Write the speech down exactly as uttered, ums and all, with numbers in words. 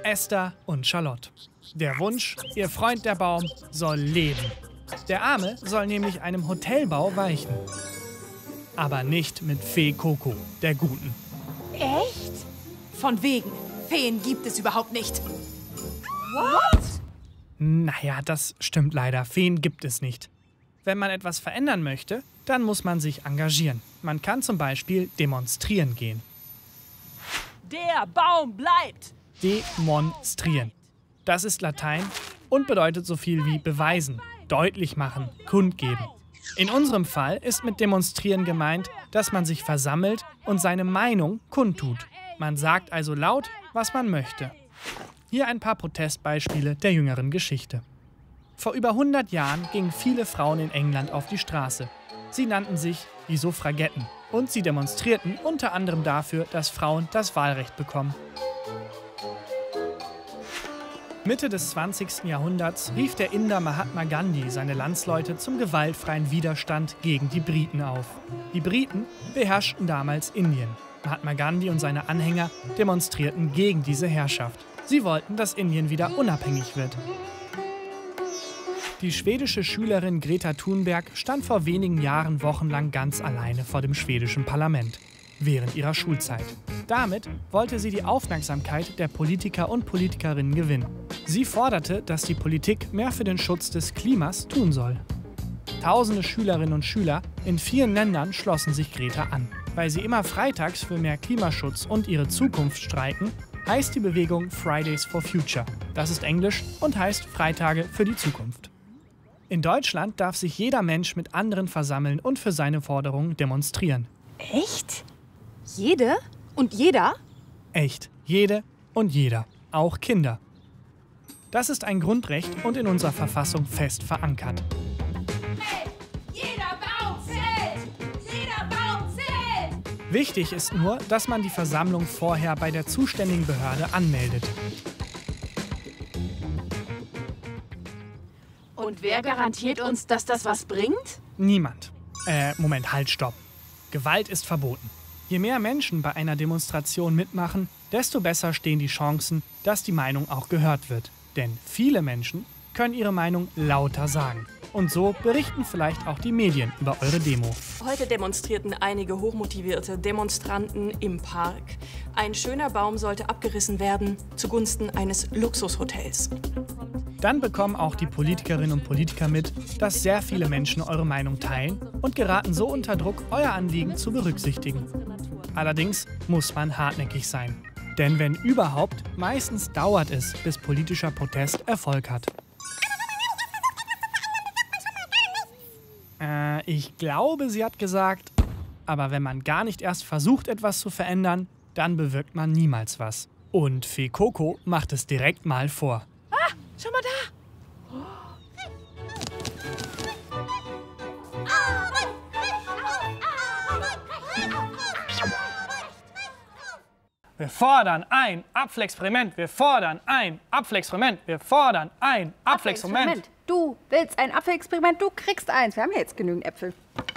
Esther und Charlotte. Der Wunsch, ihr Freund der Baum soll leben. Der Arme soll nämlich einem Hotelbau weichen. Aber nicht mit Fee Coco, der Guten. Echt? Von wegen. Feen gibt es überhaupt nicht. What? Naja, das stimmt leider. Feen gibt es nicht. Wenn man etwas verändern möchte, dann muss man sich engagieren. Man kann zum Beispiel demonstrieren gehen. Der Baum bleibt! Demonstrieren. Das ist Latein und bedeutet so viel wie beweisen, deutlich machen, kundgeben. In unserem Fall ist mit demonstrieren gemeint, dass man sich versammelt und seine Meinung kundtut. Man sagt also laut, was man möchte. Hier ein paar Protestbeispiele der jüngeren Geschichte. Vor über hundert Jahren gingen viele Frauen in England auf die Straße. Sie nannten sich die Suffragetten und sie demonstrierten unter anderem dafür, dass Frauen das Wahlrecht bekommen. Mitte des zwanzigsten Jahrhunderts rief der Inder Mahatma Gandhi seine Landsleute zum gewaltfreien Widerstand gegen die Briten auf. Die Briten beherrschten damals Indien. Mahatma Gandhi und seine Anhänger demonstrierten gegen diese Herrschaft. Sie wollten, dass Indien wieder unabhängig wird. Die schwedische Schülerin Greta Thunberg stand vor wenigen Jahren wochenlang ganz alleine vor dem schwedischen Parlament, während ihrer Schulzeit. Damit wollte sie die Aufmerksamkeit der Politiker und Politikerinnen gewinnen. Sie forderte, dass die Politik mehr für den Schutz des Klimas tun soll. Tausende Schülerinnen und Schüler in vielen Ländern schlossen sich Greta an. Weil sie immer freitags für mehr Klimaschutz und ihre Zukunft streiken, heißt die Bewegung Fridays for Future. Das ist Englisch und heißt Freitage für die Zukunft. In Deutschland darf sich jeder Mensch mit anderen versammeln und für seine Forderungen demonstrieren. Echt? Jede? Und jeder? Echt. Jede und jeder. Auch Kinder. Das ist ein Grundrecht und in unserer Verfassung fest verankert. Hey, jeder Baum zählt! Jeder Baum zählt! Wichtig ist nur, dass man die Versammlung vorher bei der zuständigen Behörde anmeldet. Und wer garantiert uns, dass das was bringt? Niemand. Äh, Moment, halt, stopp. Gewalt ist verboten. Je mehr Menschen bei einer Demonstration mitmachen, desto besser stehen die Chancen, dass die Meinung auch gehört wird. Denn viele Menschen können ihre Meinung lauter sagen. Und so berichten vielleicht auch die Medien über eure Demo. Heute demonstrierten einige hochmotivierte Demonstranten im Park. Ein schöner Baum sollte abgerissen werden zugunsten eines Luxushotels. Dann bekommen auch die Politikerinnen und Politiker mit, dass sehr viele Menschen eure Meinung teilen und geraten so unter Druck, euer Anliegen zu berücksichtigen. Allerdings muss man hartnäckig sein. Denn wenn überhaupt, meistens dauert es, bis politischer Protest Erfolg hat. Äh, ich glaube, sie hat gesagt, aber wenn man gar nicht erst versucht, etwas zu verändern, dann bewirkt man niemals was. Und Fee Coco macht es direkt mal vor. Ah, schau mal da! Wir fordern ein Apfelexperiment. Wir fordern ein Apfelexperiment. Wir fordern ein Apfelexperiment. Du willst ein Apfelexperiment, du kriegst eins. Wir haben ja jetzt genügend Äpfel.